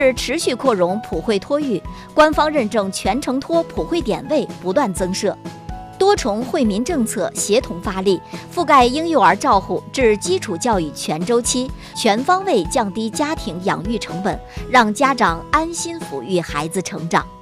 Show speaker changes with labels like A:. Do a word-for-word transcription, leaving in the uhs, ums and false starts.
A: 是持续扩容普惠托育，官方认证全程托普惠点位不断增设，多重惠民政策协同发力，覆盖婴幼儿照护至基础教育全周期，全方位降低家庭养育成本，让家长安心抚育孩子成长。